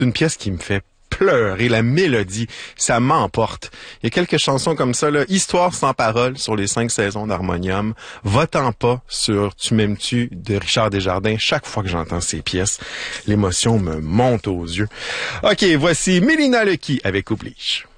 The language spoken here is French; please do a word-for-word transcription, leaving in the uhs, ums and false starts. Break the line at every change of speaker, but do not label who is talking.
une pièce qui me fait pleurer. La mélodie, ça m'emporte. Il y a quelques chansons comme ça, là. Histoire sans parole sur les cinq saisons d'Harmonium. Va-t'en pas sur Tu m'aimes-tu de Richard Desjardins. Chaque fois que j'entends ces pièces, l'émotion me monte aux yeux. OK, voici Mélina Lecky avec Oblige.